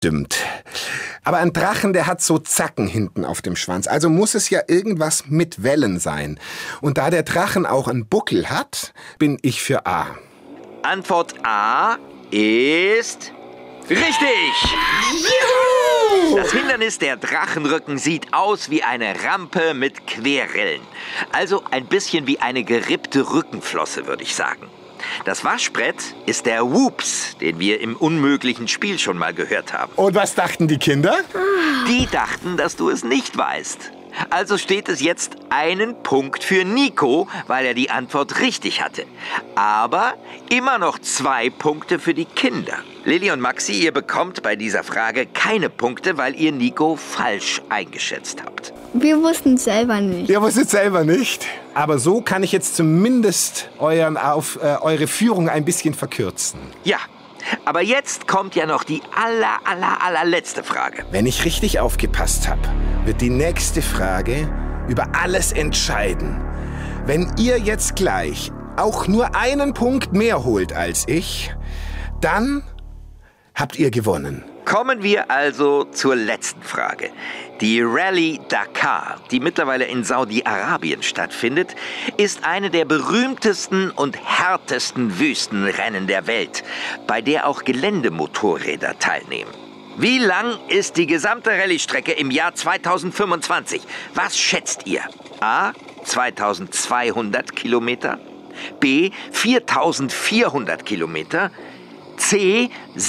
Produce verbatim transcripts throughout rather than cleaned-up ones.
Stimmt. Aber ein Drachen, der hat so Zacken hinten auf dem Schwanz. Also muss es ja irgendwas mit Wellen sein. Und da der Drachen auch einen Buckel hat, bin ich für A. Antwort A ist richtig! Juhu! Das Hindernis der Drachenrücken sieht aus wie eine Rampe mit Querrillen. Also ein bisschen wie eine gerippte Rückenflosse, würde ich sagen. Das Waschbrett ist der Whoops, den wir im unmöglichen Spiel schon mal gehört haben. Und was dachten die Kinder? Die dachten, dass du es nicht weißt. Also steht es jetzt einen Punkt für Nico, weil er die Antwort richtig hatte. Aber immer noch zwei Punkte für die Kinder. Lilly und Maxi, ihr bekommt bei dieser Frage keine Punkte, weil ihr Nico falsch eingeschätzt habt. Wir wussten es selber nicht. Ihr wusstet selber nicht. Aber so kann ich jetzt zumindest euren auf, äh, eure Führung ein bisschen verkürzen. Ja, aber jetzt kommt ja noch die aller, aller, allerletzte Frage. Wenn ich richtig aufgepasst habe, wird die nächste Frage über alles entscheiden. Wenn ihr jetzt gleich auch nur einen Punkt mehr holt als ich, dann habt ihr gewonnen. Kommen wir also zur letzten Frage. Die Rallye Dakar, die mittlerweile in Saudi-Arabien stattfindet, ist eine der berühmtesten und härtesten Wüstenrennen der Welt, bei der auch Geländemotorräder teilnehmen. Wie lang ist die gesamte Rallye-Strecke im Jahr zweitausendfünfundzwanzig? Was schätzt ihr? A. zweitausendzweihundert Kilometer, B. viertausendvierhundert Kilometer, C.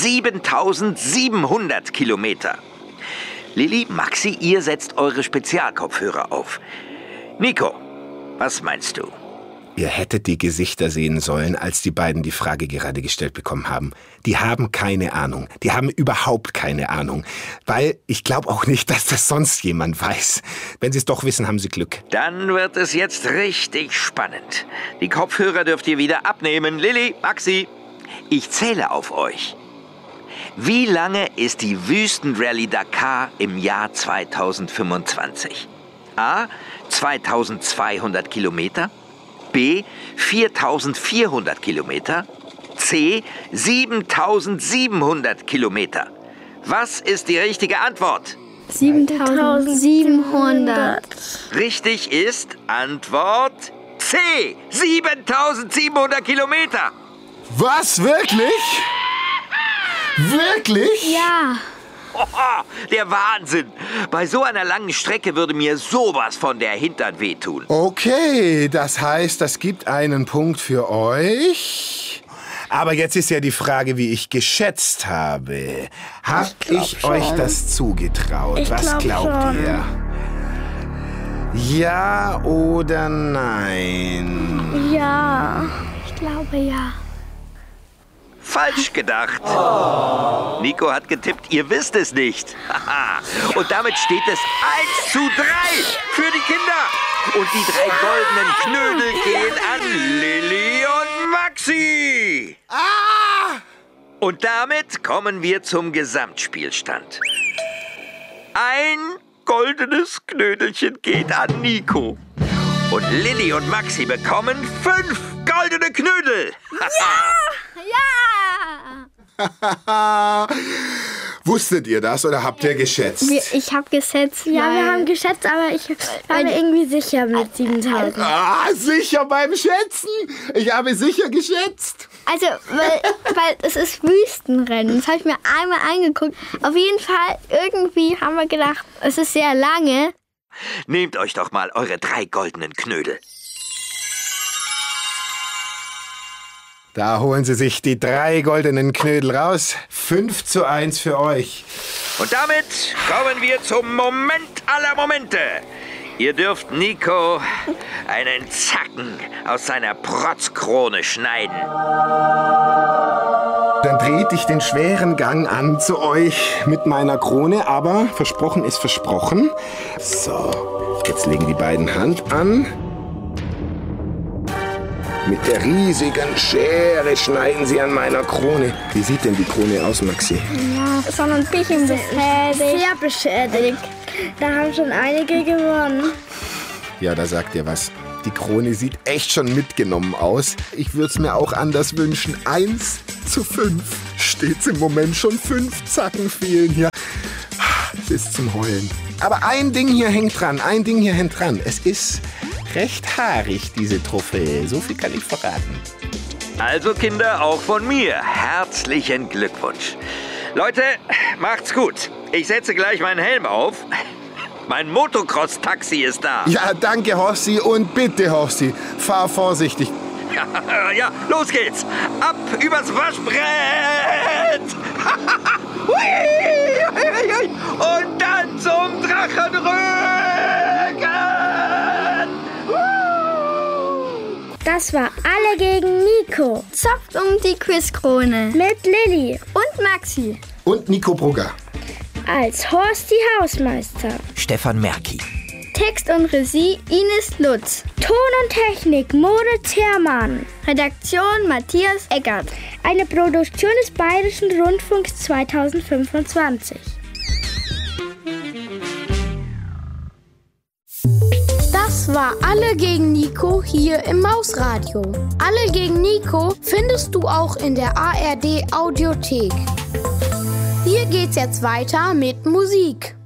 siebentausendsiebenhundert Kilometer. Lilly, Maxi, ihr setzt eure Spezialkopfhörer auf. Nico, was meinst du? Ihr hättet die Gesichter sehen sollen, als die beiden die Frage gerade gestellt bekommen haben. Die haben keine Ahnung. Die haben überhaupt keine Ahnung. Weil ich glaube auch nicht, dass das sonst jemand weiß. Wenn sie es doch wissen, haben sie Glück. Dann wird es jetzt richtig spannend. Die Kopfhörer dürft ihr wieder abnehmen. Lilly, Maxi, ich zähle auf euch. Wie lange ist die Wüstenrallye Dakar im Jahr zweitausendfünfundzwanzig? A. zweitausendzweihundert Kilometer, B. viertausendvierhundert Kilometer, C. siebentausendsiebenhundert Kilometer. Was ist die richtige Antwort? siebentausendsiebenhundert. Richtig ist Antwort C. siebentausendsiebenhundert Kilometer. Was? Wirklich? Wirklich? Ja. Oha, der Wahnsinn. Bei so einer langen Strecke würde mir sowas von der Hintern wehtun. Okay, das heißt, das gibt einen Punkt für euch. Aber jetzt ist ja die Frage, wie ich geschätzt habe. Hab ich, ich euch das zugetraut? Ich Was glaub glaubt schon. ihr? Ja oder nein? Ja, ich glaube ja. Falsch gedacht. Oh. Nico hat getippt, ihr wisst es nicht. Und damit steht es eins zu drei für die Kinder. Und die drei goldenen Knödel gehen an Lilly und Maxi. Ah! Und damit kommen wir zum Gesamtspielstand. Ein goldenes Knödelchen geht an Nico. Und Lilly und Maxi bekommen fünf goldene Knödel. Ja! Wusstet ihr das oder habt ihr geschätzt? Wir, ich habe geschätzt. Ja, weil- wir haben geschätzt, aber ich war mir irgendwie sicher mit siebentausend. Ah, sicher beim Schätzen. Ich habe sicher geschätzt. Also, weil, weil es ist Wüstenrennen. Das habe ich mir einmal angeguckt. Auf jeden Fall, irgendwie haben wir gedacht, es ist sehr lange. Nehmt euch doch mal eure drei goldenen Knödel. Da holen sie sich die drei goldenen Knödel raus. Fünf zu eins für euch. Und damit kommen wir zum Moment aller Momente. Ihr dürft Nico einen Zacken aus seiner Protzkrone schneiden. Dann trete ich den schweren Gang an zu euch mit meiner Krone, aber versprochen ist versprochen. So, jetzt legen die beiden Hand an. Mit der riesigen Schere schneiden sie an meiner Krone. Wie sieht denn die Krone aus, Maxi? Ja, schon ein bisschen beschädigt. Sehr beschädigt. Da haben schon einige gewonnen. Ja, da sagt ihr was. Die Krone sieht echt schon mitgenommen aus. Ich würde es mir auch anders wünschen. Eins zu fünf. Steht's im Moment schon. Fünf Zacken fehlen hier. Es ist zum Heulen. Aber ein Ding hier hängt dran. Ein Ding hier hängt dran. Es ist recht haarig, diese Trophäe. So viel kann ich verraten. Also Kinder, auch von mir herzlichen Glückwunsch. Leute, macht's gut. Ich setze gleich meinen Helm auf. Mein Motocross-Taxi ist da. Ja, danke, Horsti. Und bitte, Horsti, fahr vorsichtig. Ja, ja, los geht's. Ab übers Waschbrett. Und dann zum Drachenrücken. Das war Alle gegen Nico. Zopft um die Quizkrone. Mit Lilly. Und Maxi. Und Nico Brugger. Als Horsti Hausmeister. Stefan Merki. Text und Regie Ines Lutz. Ton und Technik Moritz Herrmann. Redaktion Matthias Eckert. Eine Produktion des Bayerischen Rundfunks zweitausendfünfundzwanzig. Das war Alle gegen Nico hier im Mausradio. Alle gegen Nico findest du auch in der A R D Audiothek. Hier geht's jetzt weiter mit Musik.